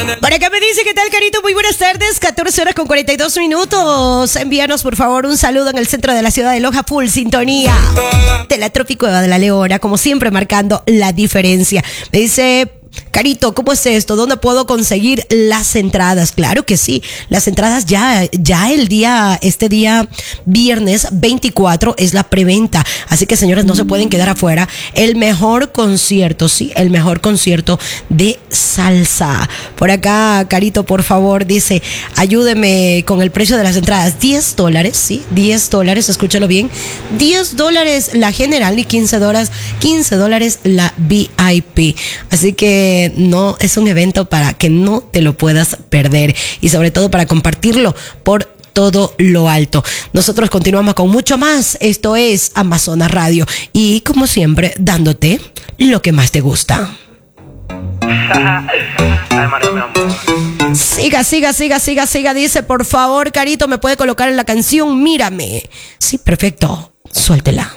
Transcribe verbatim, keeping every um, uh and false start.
Por acá me dice, ¿qué tal, Carito? Muy buenas tardes, catorce horas con cuarenta y dos minutos. Envíanos, por favor, un saludo en el centro de la ciudad de Loja, full sintonía de la Trópico de la Leona, como siempre marcando la diferencia. Me dice... Carito, ¿cómo es esto? ¿Dónde puedo conseguir las entradas? Claro que sí, las entradas ya, ya el día, este día viernes veinticuatro es la preventa, así que señores, no se pueden quedar afuera. El mejor concierto, sí, el mejor concierto de salsa. Por acá, Carito, por favor, dice, ayúdeme con el precio de las entradas. diez dólares, sí, diez dólares, escúchalo bien. diez dólares la general y quince dólares, quince dólares la V I P. Así que no, es un evento para que no te lo puedas perder y sobre todo para compartirlo por todo lo alto. Nosotros continuamos con mucho más. Esto es Amazonas Radio y como siempre dándote lo que más te gusta. Siga, siga, siga, siga, siga. Dice, por favor, Carito, ¿me puede colocar en la canción Mírame? Sí, perfecto. Suéltela.